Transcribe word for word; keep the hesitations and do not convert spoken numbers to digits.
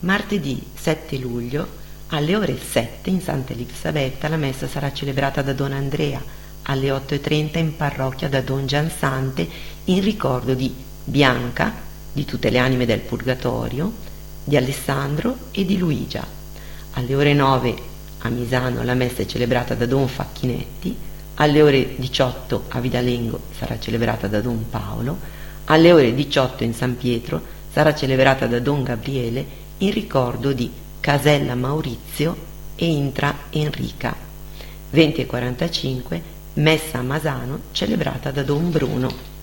Martedì sette luglio alle ore sette in Santa Elisabetta la messa sarà celebrata da Don Andrea, alle otto e trenta in parrocchia da Don Giansante in ricordo di Bianca, di tutte le anime del Purgatorio, di Alessandro e di Luigia. Alle ore nove a Misano la messa è celebrata da Don Facchinetti, alle ore diciotto a Vidalengo sarà celebrata da Don Paolo, alle ore diciotto in San Pietro sarà celebrata da Don Gabriele in ricordo di Casella Maurizio e Intra Enrica. venti e quarantacinque messa a Masano celebrata da Don Bruno.